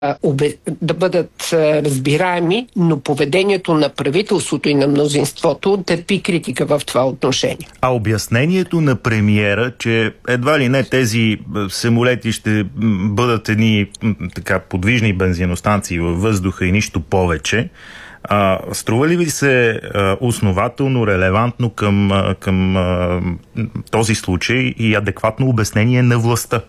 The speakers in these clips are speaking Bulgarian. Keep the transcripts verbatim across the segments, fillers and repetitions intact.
да бъдат разбираеми, но поведението на правителството и на мнозинството търпи критика в това отношение. А обяснението на премиера, че едва ли не тези самолети ще бъдат едни така подвижни бензиностанции във въздуха и нищо повече, а, струва ли ви се а, основателно, релевантно към, а, към а, този случай и адекватно обяснение на властта?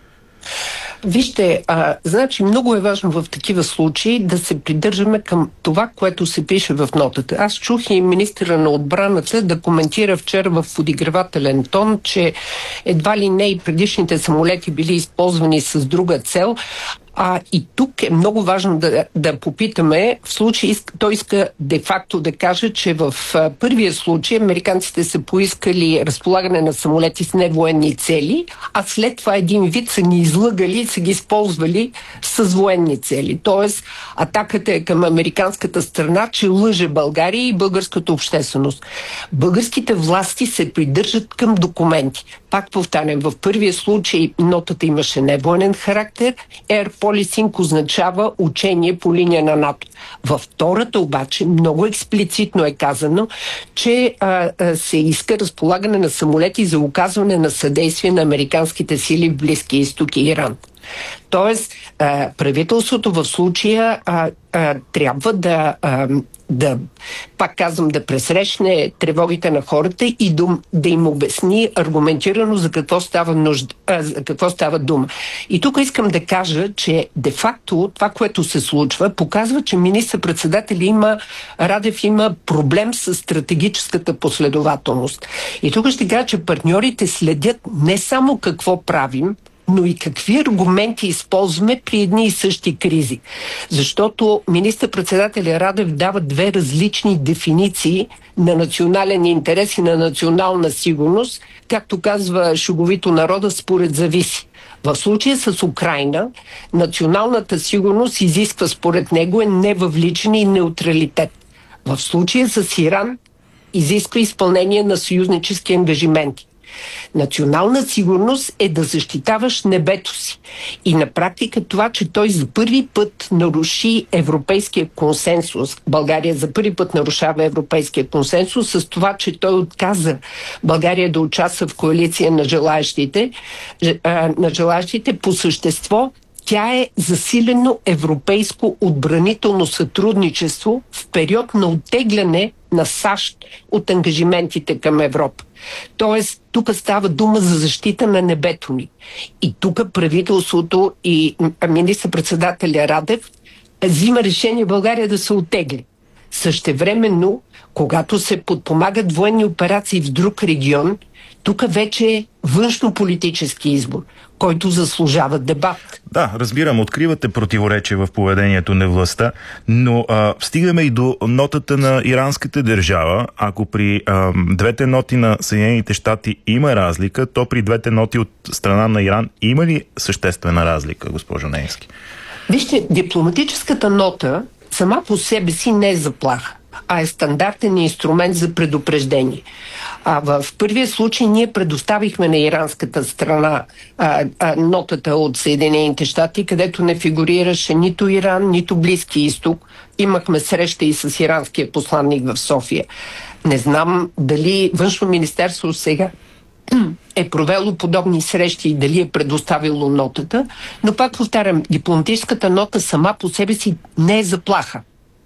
Вижте, а, значи много е важно в такива случаи да се придържаме към това, което се пише в нотата. Аз чух и министъра на отбраната да коментира вчера в подигравателен тон, че едва ли не и предишните самолети били използвани с друга цел. А и тук е много важно да, да попитаме, в случай той иска де-факто да каже, че в а, първия случай американците са поискали разполагане на самолети с невоенни цели, а след това един вид са ни излъгали и са ги използвали с военни цели. Тоест, атаката е към американската страна, че лъже България и българската общественост. Българските власти се придържат към документи. Пак повтарям, в първия случай нотата имаше невоенен характер, Air Policing означава учение по линия на НАТО. Във втората обаче много експлицитно е казано, че а, а, се иска разполагане на самолети за оказване на съдействие на американските сили в Близкия изток и Иран. Тоест, а, правителството в случая а, а, трябва да, а, да, пак казвам, да пресрещне тревогите на хората и да, да им обясни аргументирано за какво става, нужда, а, за какво става дума. И тук искам да кажа, че де-факто това, което се случва, показва, че министър-председател има, Радев има проблем с стратегическата последователност. И тук ще кажа, че партньорите следят не само какво правим, но и какви аргументи използваме при едни и същи кризи. Защото министър-председателя Радев дава две различни дефиниции на национален интерес и на национална сигурност, както казва шуговито народа, според зависи. В случая с Украйна, националната сигурност изисква според него е невъвличане и неутралитет. В случая с Иран изисква изпълнение на съюзнически ангажименти. Национална сигурност е да защитаваш небето си. И на практика това, че той за първи път наруши европейския консенсус, България за първи път нарушава европейския консенсус с това, че той отказа България да участва в коалиция на желаящите, на желаящите по същество, тя е засилено европейско отбранително сътрудничество в период на оттегляне на САЩ от ангажиментите към Европа. Тоест, тук става дума за защита на небето ни. И тук правителството и министър-председателя Радев взима решение България да се оттегли. Същевременно, когато се подпомагат военни операции в друг регион, тук вече е външно-политически избор, който заслужава дебат. Да, разбирам, откривате противоречие в поведението на властта, но а, стигаме и до нотата на иранската държава. Ако при а, двете ноти на Съединените щати има разлика, то при двете ноти от страна на Иран има ли съществена разлика, госпожо Неевски? Вижте, дипломатическата нота сама по себе си не е заплаха, а е стандартен инструмент за предупреждение. А в първия случай ние предоставихме на иранската страна а, а, нотата от Съединените щати, където не фигурираше нито Иран, нито Близки изток. Имахме среща и с иранския посланник в София. Не знам дали Външно министерство сега е провело подобни срещи и дали е предоставило нотата, но пак повтарям, дипломатическата нота сама по себе си не е заплаха.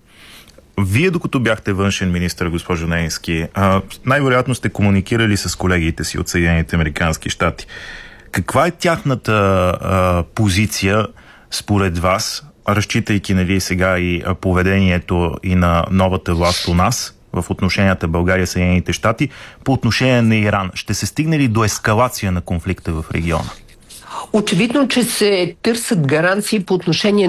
Вие, докато бяхте външен министър, госпожо Неевски, най-вероятно сте комуникирали с колегите си от Съединените американски щати. Каква е тяхната а, позиция според вас, разчитайки, нали, сега и поведението и на новата власт у нас в отношенията България-Съединените щати, по отношение на Иран? Ще се стигне ли до ескалация на конфликта в региона? Очевидно, че се търсят гаранции по отношение